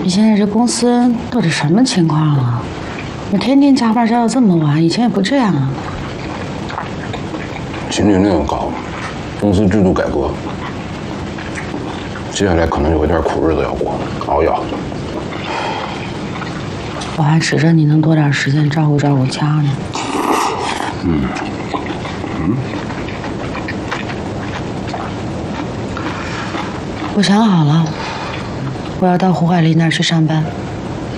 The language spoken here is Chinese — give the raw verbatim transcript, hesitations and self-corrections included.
你现在这公司到底什么情况啊？你天天加班加到这么晚，以前也不这样啊。 行政令搞，公司制度改革，接下来可能有一段苦日子要过，熬一熬。 我还指着你能多点时间照顾照顾家呢。 嗯嗯。 我想好了，我要到胡海丽那儿去上班。